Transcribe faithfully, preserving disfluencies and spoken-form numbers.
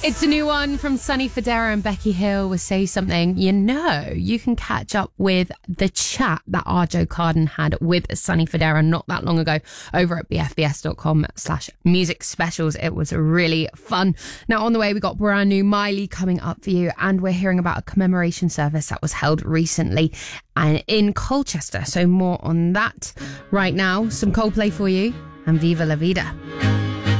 It's a new one from Sonny Fodera and Becky Hill with Say Something. You know, you can catch up with the chat that Arjo Carden had with Sonny Fodera not that long ago over at bfbs.com slash music specials. It was really fun. Now, on the way, we got brand new Miley coming up for you, and we're hearing about a commemoration service that was held recently and in Colchester. So more on that right now. Some Coldplay for you and Viva La Vida.